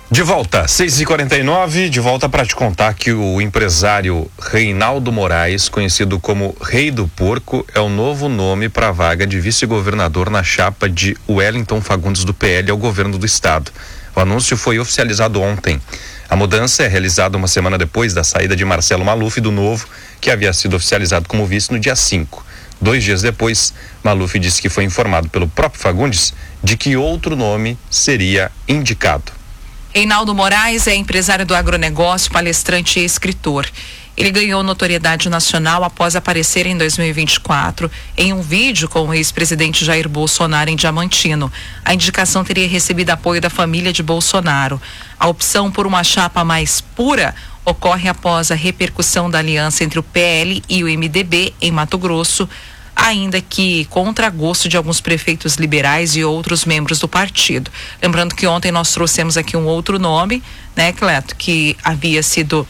De volta, 6h49, de volta para te contar que o empresário Reinaldo Moraes, conhecido como Rei do Porco, é o novo nome para a vaga de vice-governador na chapa de Wellington Fagundes do PL ao governo do estado. O anúncio foi oficializado ontem. A mudança é realizada uma semana depois da saída de Marcelo Maluf do Novo, que havia sido oficializado como vice no dia 5. 2 dias depois, Maluf disse que foi informado pelo próprio Fagundes de que outro nome seria indicado. Reinaldo Moraes é empresário do agronegócio, palestrante e escritor. Ele ganhou notoriedade nacional após aparecer em 2024 em um vídeo com o ex-presidente Jair Bolsonaro em Diamantino. A indicação teria recebido apoio da família de Bolsonaro. A opção por uma chapa mais pura ocorre após a repercussão da aliança entre o PL e o MDB em Mato Grosso, ainda que contra gosto de alguns prefeitos liberais e outros membros do partido. Lembrando que ontem nós trouxemos aqui um outro nome, né, Cleto, que havia sido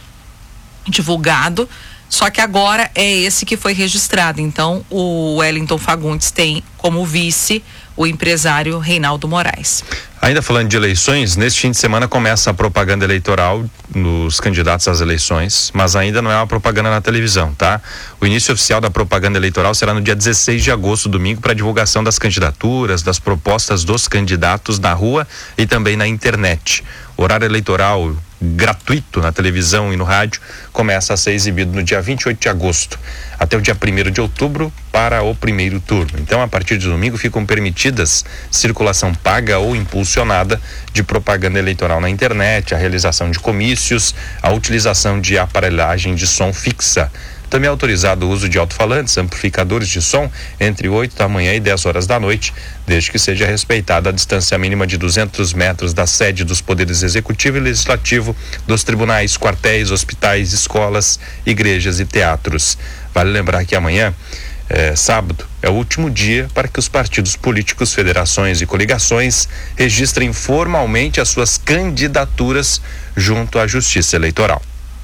divulgado, só que agora é esse que foi registrado. Então, o Wellington Fagundes tem como vice o empresário Reinaldo Moraes. Ainda falando de eleições, neste fim de semana começa a propaganda eleitoral nos candidatos às eleições, mas ainda não é uma propaganda na televisão, tá? O início oficial da propaganda eleitoral será no dia 16 de agosto, domingo, para divulgação das candidaturas, das propostas dos candidatos na rua e também na internet. O horário eleitoral gratuito na televisão e no rádio começa a ser exibido no dia 28 de agosto até o dia 1º de outubro para o primeiro turno. Então, a partir de domingo ficam permitidas circulação paga ou impulsionada de propaganda eleitoral na internet, a realização de comícios, a utilização de aparelhagem de som fixa. Também é autorizado o uso de alto-falantes, amplificadores de som entre 8 da manhã e 10 horas da noite, desde que seja respeitada a distância mínima de 200 metros da sede dos poderes executivo e legislativo, dos tribunais, quartéis, hospitais, escolas, igrejas e teatros. Vale lembrar que amanhã, sábado, é o último dia para que os partidos políticos, federações e coligações registrem formalmente as suas candidaturas junto à Justiça Eleitoral.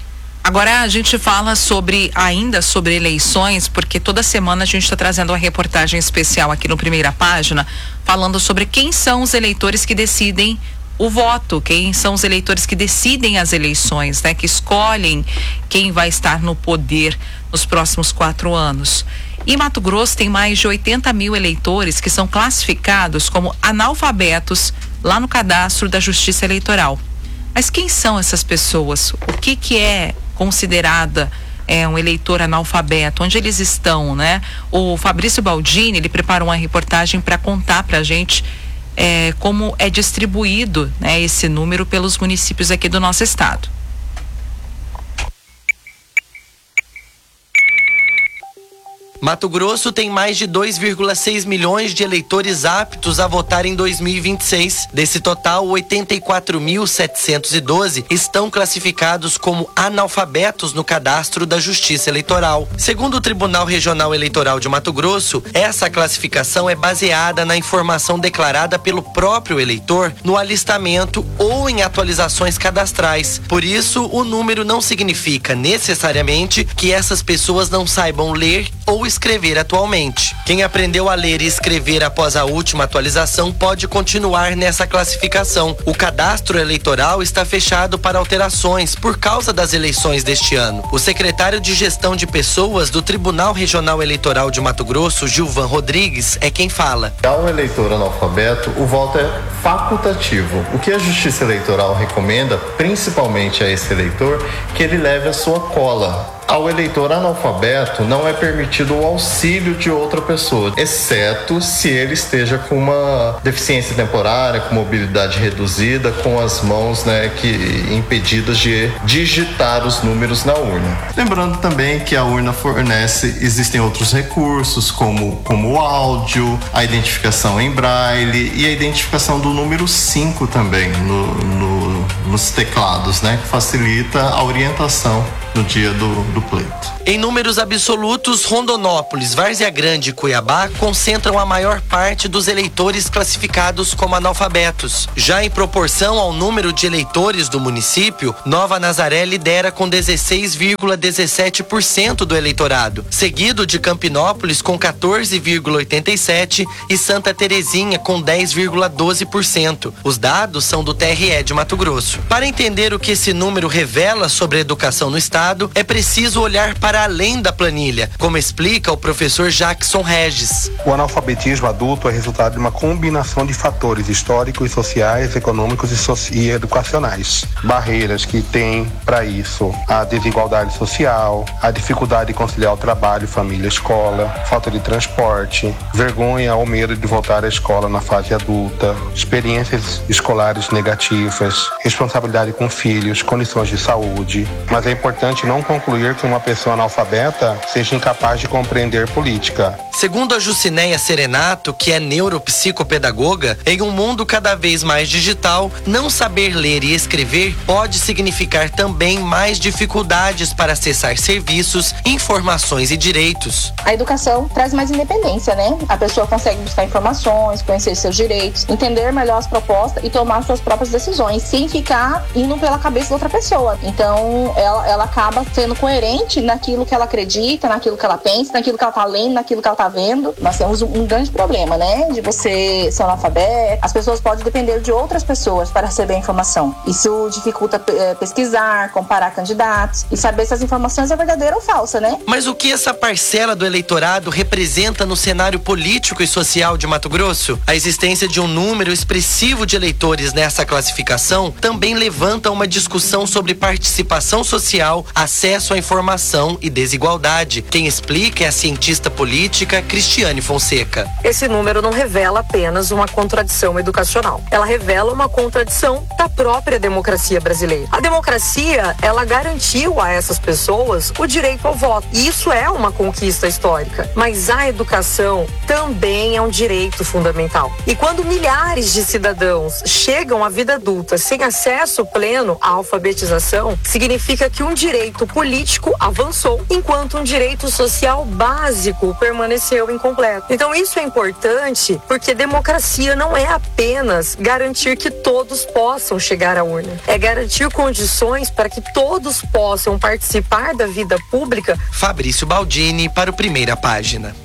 Agora a gente fala ainda sobre eleições, porque toda semana a gente está trazendo uma reportagem especial aqui no Primeira Página, falando sobre quem são os eleitores que decidem o voto, quem são os eleitores que decidem as eleições, né? Que escolhem quem vai estar no poder nos próximos 4 anos. E Mato Grosso tem mais de 80 mil eleitores que são classificados como analfabetos lá no cadastro da Justiça Eleitoral. Mas quem são essas pessoas? O que é considerada um eleitor analfabeto? Onde eles estão, né? O Fabrício Baldini, ele preparou uma reportagem para contar para a gente como é distribuído, né, esse número pelos municípios aqui do nosso estado. Mato Grosso tem mais de 2,6 milhões de eleitores aptos a votar em 2026. Desse total, 84.712 estão classificados como analfabetos no cadastro da Justiça Eleitoral. Segundo o Tribunal Regional Eleitoral de Mato Grosso, essa classificação é baseada na informação declarada pelo próprio eleitor no alistamento ou em atualizações cadastrais. Por isso, o número não significa necessariamente que essas pessoas não saibam ler ou escrever atualmente. Quem aprendeu a ler e escrever após a última atualização pode continuar nessa classificação. O cadastro eleitoral está fechado para alterações por causa das eleições deste ano. O secretário de Gestão de Pessoas do Tribunal Regional Eleitoral de Mato Grosso, Gilvan Rodrigues, é quem fala. Ao eleitor analfabeto, o voto é facultativo. O que a Justiça Eleitoral recomenda, principalmente a esse eleitor, que ele leve a sua cola. Ao eleitor analfabeto não é permitido o auxílio de outra pessoa, exceto se ele esteja com uma deficiência temporária, com mobilidade reduzida, com as mãos, impedidas de digitar os números na urna. Lembrando também que a urna existem outros recursos, como o áudio, a identificação em braille e a identificação do número 5 também nos teclados, que facilita a orientação no dia do pleito. Em números absolutos, Rondonópolis, Várzea Grande e Cuiabá concentram a maior parte dos eleitores classificados como analfabetos. Já em proporção ao número de eleitores do município, Nova Nazaré lidera com 16,17% do eleitorado, seguido de Campinópolis com 14,87% e Santa Terezinha com 10,12%. Os dados são do TRE de Mato Grosso. Para entender o que esse número revela sobre a educação no estado, é preciso olhar para além da planilha, como explica o professor Jackson Regis. O analfabetismo adulto é resultado de uma combinação de fatores históricos, sociais, econômicos e educacionais. Barreiras que têm para isso a desigualdade social, a dificuldade de conciliar o trabalho, família, escola, falta de transporte, vergonha ou medo de voltar à escola na fase adulta, experiências escolares negativas, responsabilidade com filhos, condições de saúde. Mas é importante não concluir que uma pessoa analfabeta seja incapaz de compreender política. Segundo a Jucinéia Serenato, que é neuropsicopedagoga, em um mundo cada vez mais digital, não saber ler e escrever pode significar também mais dificuldades para acessar serviços, informações e direitos. A educação traz mais independência, né? A pessoa consegue buscar informações, conhecer seus direitos, entender melhor as propostas e tomar suas próprias decisões, sem ficar indo pela cabeça da outra pessoa. Então, ela acaba sendo coerente naquilo que ela acredita, naquilo que ela pensa, naquilo que ela tá lendo, naquilo que ela tá vendo. Nós temos um grande problema, né? De você ser analfabeto. As pessoas podem depender de outras pessoas para receber a informação. Isso dificulta pesquisar, comparar candidatos e saber se as informações é verdadeira ou falsa, né? Mas o que essa parcela do eleitorado representa no cenário político e social de Mato Grosso? A existência de um número expressivo de eleitores nessa classificação também levanta uma discussão sobre participação social, acesso à informação e desigualdade. Quem explica é a cientista política Cristiane Fonseca. Esse número não revela apenas uma contradição educacional. Ela revela uma contradição da própria democracia brasileira. A democracia, ela garantiu a essas pessoas o direito ao voto. E isso é uma conquista histórica. Mas a educação também é um direito fundamental. E quando milhares de cidadãos chegam à vida adulta sem acesso pleno à alfabetização, significa que um direito político avançou, enquanto um direito social básico permaneceu incompleto. Então isso é importante porque democracia não é apenas garantir que todos possam chegar à urna. É garantir condições para que todos possam participar da vida pública. Fabrício Baldini para o Primeira Página.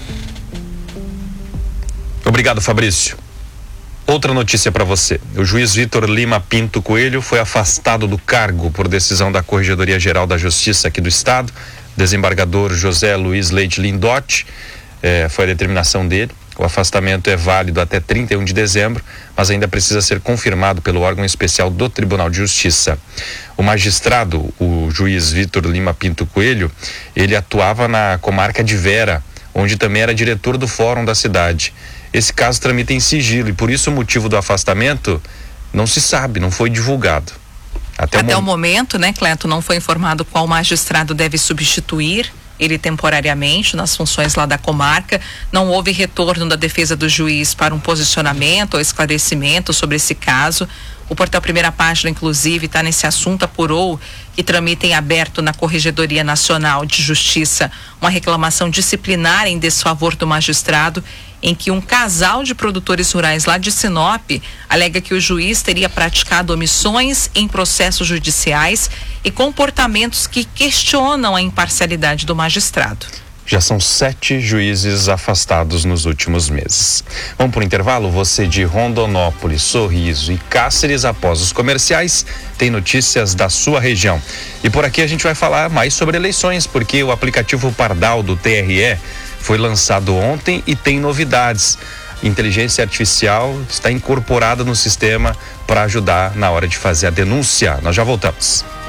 Obrigado, Fabrício. Outra notícia para você. O juiz Vitor Lima Pinto Coelho foi afastado do cargo por decisão da Corregedoria Geral da Justiça aqui do Estado. Desembargador José Luiz Leite Lindotti, foi a determinação dele. O afastamento é válido até 31 de dezembro, mas ainda precisa ser confirmado pelo órgão especial do Tribunal de Justiça. O magistrado, o juiz Vitor Lima Pinto Coelho, ele atuava na comarca de Vera, onde também era diretor do fórum da cidade. Esse caso tramita em sigilo e por isso o motivo do afastamento não se sabe, não foi divulgado. Até o momento, né, Cleto, não foi informado qual magistrado deve substituir ele temporariamente nas funções lá da comarca. Não houve retorno da defesa do juiz para um posicionamento ou esclarecimento sobre esse caso. O portal Primeira Página, inclusive, está nesse assunto, apurou que tramita em aberto na Corregedoria Nacional de Justiça uma reclamação disciplinar em desfavor do magistrado, em que um casal de produtores rurais lá de Sinop alega que o juiz teria praticado omissões em processos judiciais e comportamentos que questionam a imparcialidade do magistrado. Já são 7 juízes afastados nos últimos meses. Vamos por intervalo? Você de Rondonópolis, Sorriso e Cáceres, após os comerciais, tem notícias da sua região. E por aqui a gente vai falar mais sobre eleições, porque o aplicativo Pardal do TRE foi lançado ontem e tem novidades. Inteligência artificial está incorporada no sistema para ajudar na hora de fazer a denúncia. Nós já voltamos.